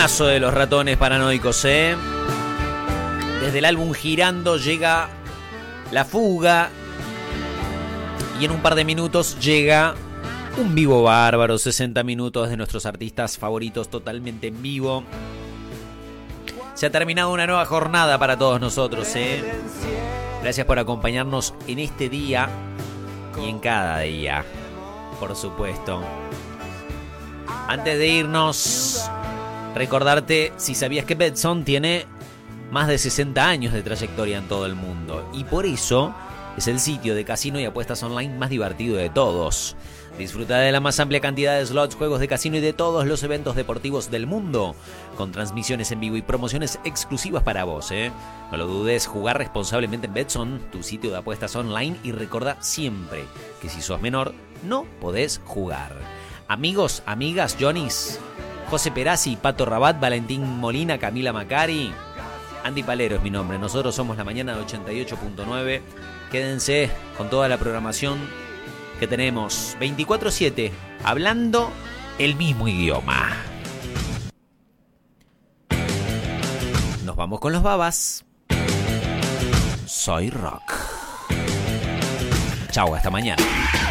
Temazo de Los Ratones Paranoicos, ¿eh? Desde el álbum Girando llega La Fuga. Y en un par de minutos llega un vivo bárbaro. 60 minutos de nuestros artistas favoritos totalmente en vivo. Se ha terminado una nueva jornada para todos nosotros, ¿eh? Gracias por acompañarnos en este día y en cada día, por supuesto. Antes de irnos, recordarte si sabías que Betsson tiene más de 60 años de trayectoria en todo el mundo. Y por eso es el sitio de casino y apuestas online más divertido de todos. Disfruta de la más amplia cantidad de slots, juegos de casino y de todos los eventos deportivos del mundo, con transmisiones en vivo y promociones exclusivas para vos, ¿eh? No lo dudes, jugar responsablemente en Betsson, tu sitio de apuestas online, y recuerda siempre que si sos menor, no podés jugar. Amigos, amigas, Johnny's, José Perazzi, Pato Rabat, Valentín Molina, Camila Macari, Andy Palero es mi nombre. Nosotros somos La Mañana de 88.9. Quédense con toda la programación que tenemos 24/7, hablando el mismo idioma. Nos vamos con los babas. Soy Rock. Chau, hasta mañana.